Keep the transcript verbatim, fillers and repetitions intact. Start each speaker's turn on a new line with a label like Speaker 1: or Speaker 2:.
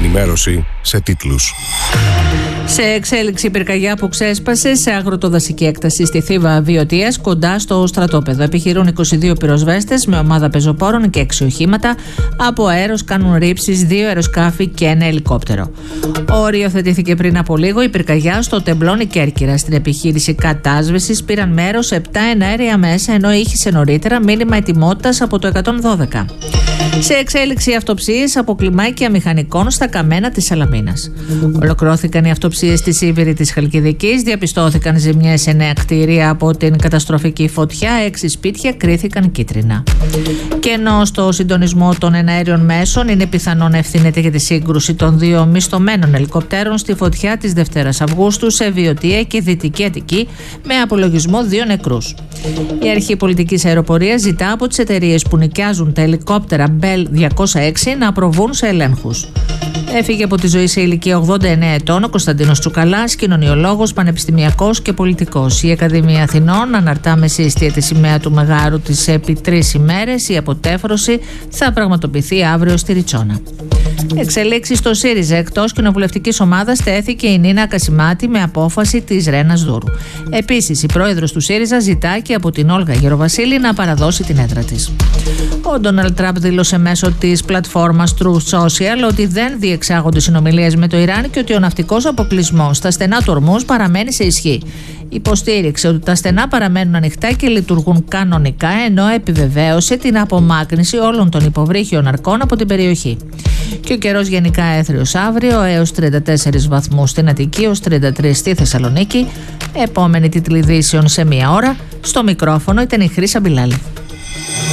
Speaker 1: ενημέρωση σε τίτλους.
Speaker 2: Σε εξέλιξη πυρκαγιά που ξέσπασε σε αγροτοδασική έκταση στη Θήβα Βιωτίας, κοντά στο στρατόπεδο. Επιχειρούν είκοσι δύο πυροσβέστες με ομάδα πεζοπόρων και έξι οχήματα. Από αέρος κάνουν ρήψεις δύο αεροσκάφη και ένα ελικόπτερο. Οριοθετήθηκε πριν από λίγο η πυρκαγιά στο Τεμπλόνι Κέρκυρα. Στην επιχείρηση κατάσβεσης πήραν μέρος επτά εναέρια μέσα, ενώ ήχησε νωρίτερα μήνυμα ετοιμότητας από το εκατόν δώδεκα. Σε εξέλιξη αυτοψίες από κλιμάκια μηχανικών στα καμένα της Σαλαμίνας. Ολοκληρώθηκαν οι αυτοψίες στη Σίβηρη της Χαλκιδικής, διαπιστώθηκαν ζημιές σε νέα κτίρια από την καταστροφική φωτιά, έξι σπίτια κρίθηκαν κίτρινα. Και ενώ στο συντονισμό των εναέριων μέσων είναι πιθανό να ευθύνεται για τη σύγκρουση των δύο μισθωμένων ελικοπτέρων στη φωτιά της Δευτέρας Αυγούστου σε Βιωτία και Δυτική Αττική, με απολογισμό δύο νεκρούς. Η Αρχή Πολιτικής Αεροπορίας ζητά από τις εταιρείες που νοικιάζουν τα ελικόπτερα Bell διακόσια έξι να προβούν σε ελέγχους. Έφυγε από τη ζωή σε ηλικία ογδόντα εννέα ετών ο Κωνσταντίνος Τσουκαλάς, κοινωνιολόγος, πανεπιστημιακός και πολιτικός. Η Ακαδημία Αθηνών αναρτά με σύστια τη σημαία του Μεγάρου της επί τρεις ημέρες. Η αποτέφρωση θα πραγματοποιηθεί αύριο στη Ριτσόνα. Εξελίξεις στο ΣΥΡΙΖΑ. Εκτός κοινοβουλευτικής ομάδας τέθηκε η Νίνα Κασιμάτη με απόφαση της Ρένας Δούρου. Επίσης, η πρόεδρος του ΣΥΡΙΖΑ ζητά και από την Όλγα Γεροβασίλη να παραδώσει την έδρα της. Ο Ντόναλντ Τραμπ δήλωσε μέσω της πλατφόρμας Truth Social ότι δεν διεξάγονται συνομιλίες με το Ιράν και ότι ο ναυτικός αποκλεισμός στα στενά του Ορμούζ παραμένει σε ισχύ. Υποστήριξε ότι τα στενά παραμένουν ανοιχτά και λειτουργούν κανονικά, ενώ επιβεβαίωσε την απομάκρυνση όλων των υποβρύχιων αρκών από την περιοχή. Και ο καιρός γενικά έθριος αύριο, έως τριάντα τέσσερις βαθμούς στην Αττική, έως τριάντα τρεις στη Θεσσαλονίκη. Επόμενη τίτλη ειδήσεων σε μία ώρα. Στο μικρόφωνο ήταν η Χρύσα Μπιλάλη.